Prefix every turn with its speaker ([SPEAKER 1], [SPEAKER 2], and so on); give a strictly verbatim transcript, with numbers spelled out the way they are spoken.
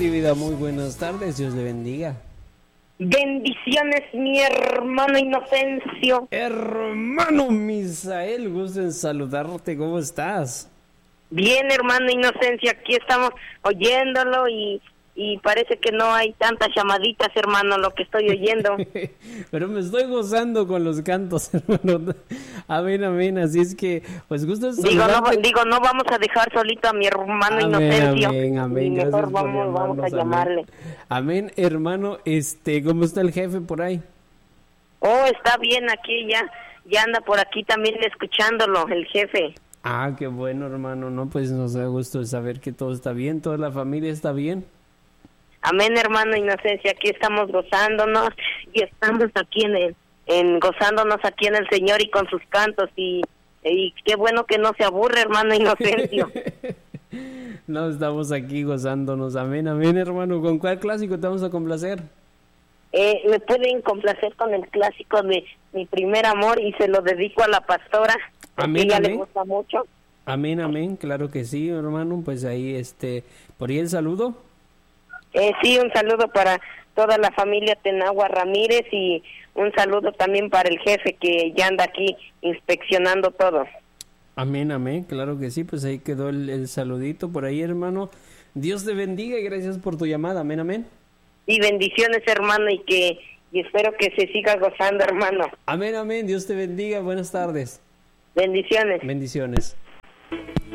[SPEAKER 1] mi vida, muy buenas tardes, Dios le bendiga.
[SPEAKER 2] Bendiciones, mi hermano Inocencio.
[SPEAKER 1] Hermano Misael, gusto en saludarte, ¿cómo estás?
[SPEAKER 2] Bien, hermano Inocencio, aquí estamos oyéndolo y, y parece que no hay tantas llamaditas, hermano, lo que estoy oyendo.
[SPEAKER 1] Pero me estoy gozando con los cantos, hermano. Amén, amén, así es que, pues gusto en
[SPEAKER 2] Digo, no,
[SPEAKER 1] saludarte.
[SPEAKER 2] digo, no vamos a dejar solito a mi hermano
[SPEAKER 1] Amén,
[SPEAKER 2] Inocencio.
[SPEAKER 1] amén, amén,
[SPEAKER 2] Y mejor
[SPEAKER 1] gracias por
[SPEAKER 2] vamos, vamos a
[SPEAKER 1] llamarnos,
[SPEAKER 2] llamarle.
[SPEAKER 1] Amén. Amén, hermano, este, ¿cómo está el jefe por ahí?
[SPEAKER 2] Oh, está bien aquí, ya, ya anda por aquí también escuchándolo, el jefe.
[SPEAKER 1] Ah, qué bueno, hermano, no, pues nos da gusto saber que todo está bien, toda la familia está bien.
[SPEAKER 2] Amén, hermano Inocencia, aquí estamos gozándonos y estamos aquí en el, en gozándonos aquí en el Señor y con sus cantos y, y qué bueno que no se aburre, hermano Inocencio.
[SPEAKER 1] No, estamos aquí gozándonos, amén, amén, hermano. ¿Con cuál clásico te vamos a complacer?
[SPEAKER 2] Eh, me pueden complacer con el clásico de Mi Primer Amor y se lo dedico a la pastora, porque
[SPEAKER 1] Amén,
[SPEAKER 2] ella
[SPEAKER 1] amén.
[SPEAKER 2] le gusta mucho.
[SPEAKER 1] Amén, amén, claro que sí, hermano, pues ahí, este, por ahí el saludo.
[SPEAKER 2] Eh, sí, un saludo para toda la familia Tenagua Ramírez y un saludo también para el jefe que ya anda aquí inspeccionando todo.
[SPEAKER 1] Amén, amén, claro que sí, pues ahí quedó el, el saludito por ahí, hermano. Dios te bendiga y gracias por tu llamada, amén, amén.
[SPEAKER 2] Y bendiciones, hermano, y que y espero que se siga gozando, hermano.
[SPEAKER 1] Amén, amén, Dios te bendiga, buenas tardes.
[SPEAKER 2] Bendiciones.
[SPEAKER 1] Bendiciones.